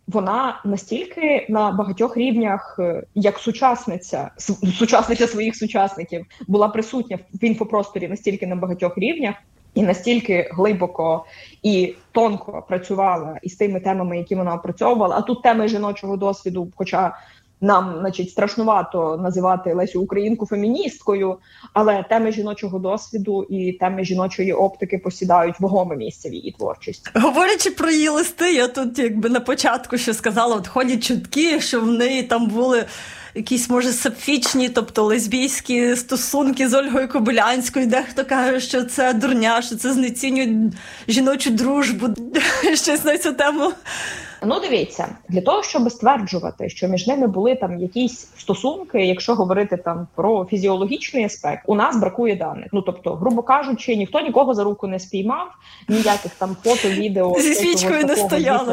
вона настільки на багатьох рівнях, як сучасниця своїх сучасників, була присутня в інфопросторі настільки на багатьох рівнях, і настільки глибоко і тонко працювала із тими темами, які вона опрацьовувала. А тут теми жіночого досвіду, хоча нам, значить, страшнувато називати Лесю Українку феміністкою, але теми жіночого досвіду і теми жіночої оптики посідають вагоме місце в її творчості. Говорячи про її листи, я тут якби на початку ще сказала, от ходять чутки, що в неї там були якісь, може, сапфічні, тобто лесбійські стосунки з Ольгою Кобилянською. Дехто каже, що це дурня, що це знецінює жіночу дружбу. Щось на цю тему. Ну, дивіться, для того, щоб стверджувати, що між ними були там якісь стосунки, якщо говорити там про фізіологічний аспект, у нас бракує даних. Ну, тобто, грубо кажучи, ніхто нікого за руку не спіймав, ніяких там фото, відео... Зі свічкою не стояли.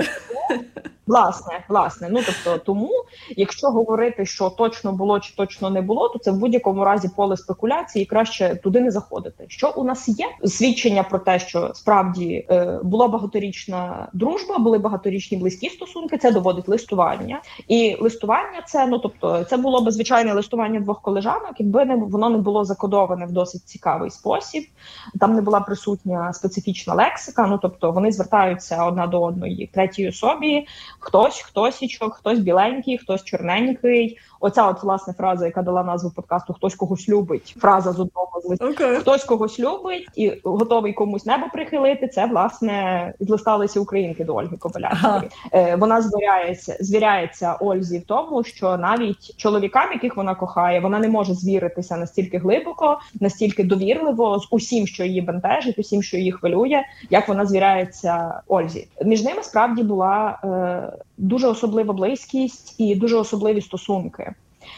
Власне. Ну, тобто, тому, якщо говорити, що точно було чи точно не було, то це в будь-якому разі поле спекуляції, і краще туди не заходити. Що у нас є? Свідчення про те, що справді була багаторічна дружба, були багаторічні близькі стосунки, це доводить листування. І листування це, ну, тобто, це було би звичайне листування двох колежанок, якби воно не було закодоване в досить цікавий спосіб, там не була присутня специфічна лексика, ну, тобто, вони звертаються одна до одної третій особі, хтосічок, хтось біленький, хтось чорненький. Оця от, власне, фраза, яка дала назву подкасту «Хтось когось любить». Фраза з одного з листів. Okay. Хтось когось любить і готовий комусь небо прихилити. Це, власне, з листа Лесі Українки до Ольги Кобилянської. Вона звіряється Ользі в тому, що навіть чоловікам, яких вона кохає, вона не може звіритися настільки глибоко, настільки довірливо з усім, що її бентежить, усім, що її хвилює, як вона звіряється Ользі. Між ними справді була дуже особлива близькість і дуже особливі стосунки.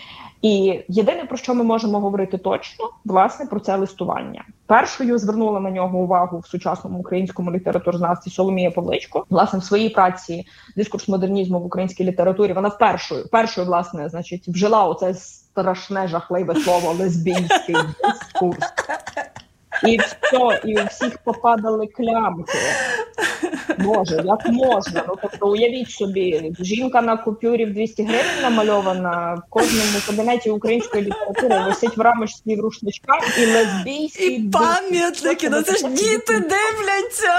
І єдине, про що ми можемо говорити точно, власне, про це листування. Першою звернула на нього увагу в сучасному українському літературознавстві Соломія Павличко. Власне, в своїй праці «Дискурс модернізму в українській літературі» вона першою, власне, значить, вжила оце страшне, жахливе слово «лесбійський дискурс». І все, і у всіх попадали клямки. Боже, як можна? Ну, тобто, уявіть собі, жінка на купюрі в 200 гривень намальована, в кожному кабінеті української літератури висить в рамочці в рушничках і лесбійський... І пам'ятники, ну це ж діти дивляться!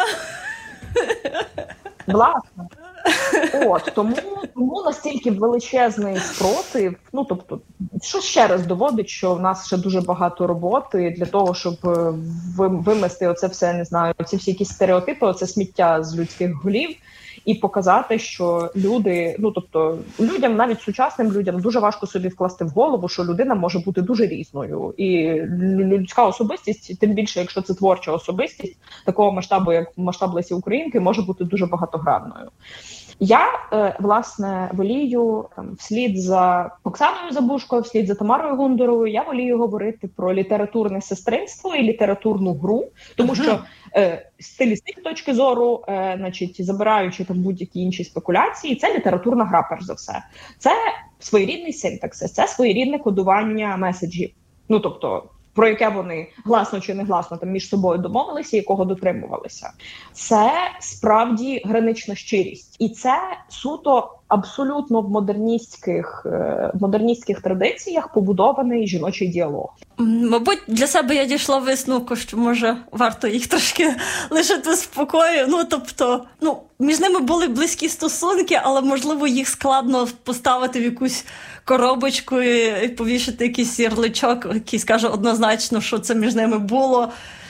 Власне. От, тому настільки величезний спротив, ну, тобто, що ще раз доводить, що в нас ще дуже багато роботи для того, щоб вимести оце все, не знаю, ці всі якісь стереотипи, оце сміття з людських голів, і показати, що люди, ну, тобто, людям, навіть сучасним людям, дуже важко собі вкласти в голову, що людина може бути дуже різною. І людська особистість, тим більше, якщо це творча особистість, такого масштабу, як масштаб Лесі Українки, може бути дуже багатогранною. Я, власне, волію вслід за Оксаною Забушко, вслід за Тамарою Гундоровою, я волію говорити про літературне сестринство і літературну гру, тому що з стилістичної точки зору, значить, забираючи там будь-які інші спекуляції, це літературна гра, перш за все. Це своєрідний синтаксис, це своєрідне кодування меседжів. Ну, тобто, про яке вони гласно чи негласно там між собою домовилися, якого дотримувалися. Це справді гранична щирість. І це суто абсолютно в модерністських традиціях побудований жіночий діалог. Мабуть, для себе я дійшла висновку, що, може, варто їх трошки лишити в спокої. Ну, тобто, між ними були близькі стосунки, але, можливо, їх складно поставити в якусь коробочку і повішати якийсь ярличок, який скаже однозначно, що це між ними було.